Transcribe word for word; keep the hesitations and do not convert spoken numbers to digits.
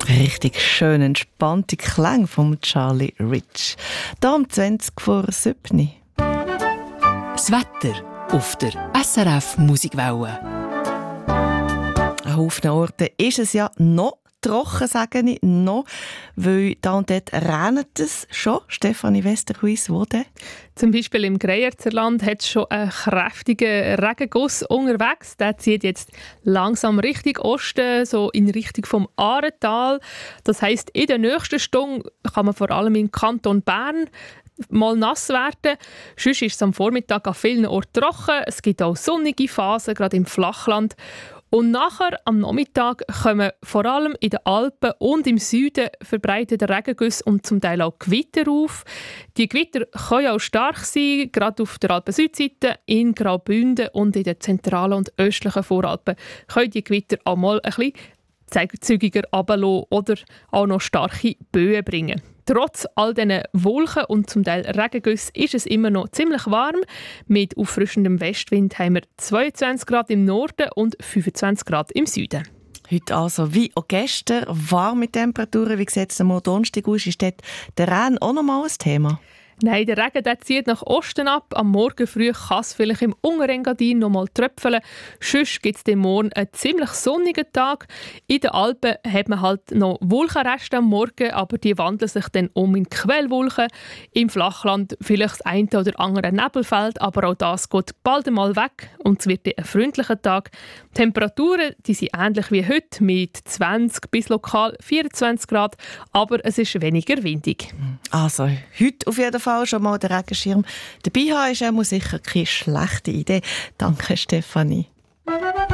Richtig schön entspannte Klang von Charlie Rich. Da um zwanzig vor sieben. Das Wetter auf der S R F Musikwelle. An Haufen Orten ist es ja noch trocken, sage ich, noch, weil da und dort regnet es schon. Stefanie Westerhuis, wo denn? Zum Beispiel im Greyerzerland hat es schon einen kräftigen Regenguss unterwegs. Der zieht jetzt langsam Richtung Osten, so in Richtung vom Aaretal. Das heisst, in der nächsten Stunde kann man vor allem im Kanton Bern mal nass werden. Sonst ist es am Vormittag an vielen Orten trocken. Es gibt auch sonnige Phasen, gerade im Flachland. Und nachher, am Nachmittag, kommen vor allem in den Alpen und im Süden verbreitete Regengüsse und zum Teil auch Gewitter auf. Die Gewitter können auch stark sein, gerade auf der Alpen-Südseite, in Graubünden und in den zentralen und östlichen Voralpen können die Gewitter auch mal ein bisschen zügiger runterlassen oder auch noch starke Böen bringen. Trotz all diesen Wolken und zum Teil Regengüssen ist es immer noch ziemlich warm. Mit auffrischendem Westwind haben wir zweiundzwanzig Grad im Norden und fünfundzwanzig Grad im Süden. Heute also wie auch gestern warme Temperaturen. Wie sieht es am Donnerstag aus? Ist dort der Regen auch noch mal ein Thema? Nein, der Regen der zieht nach Osten ab. Am Morgen früh kann es vielleicht im Unterengadin noch mal tröpfeln. Sonst gibt es morgen einen ziemlich sonnigen Tag. In den Alpen hat man halt noch Wolkenreste am Morgen, aber die wandeln sich dann um in Quellwolken. Im Flachland vielleicht das eine oder andere Nebelfeld, aber auch das geht bald einmal weg und es wird ein freundlicher Tag. Die Temperaturen die sind ähnlich wie heute mit zwanzig bis lokal vierundzwanzig Grad, aber es ist weniger windig. Also heute auf jeden Fall schon mal den Regenschirm dabei haben, ist auch sicher keine schlechte Idee. Danke, Stefanie.